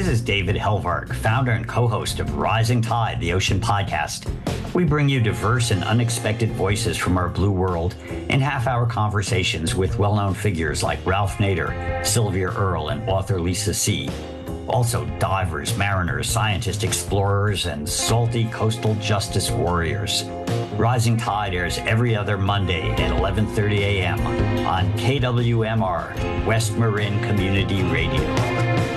is David Helvark, founder and co-host of Rising Tide, the Ocean Podcast. We bring you diverse and unexpected voices from our blue world in half-hour conversations with well-known figures like Ralph Nader, Sylvia Earle, and author Lisa See. Also divers, mariners, scientists, explorers, and salty coastal justice warriors. Rising Tide airs every other Monday at 11:30 a.m. on KWMR, West Marin Community Radio.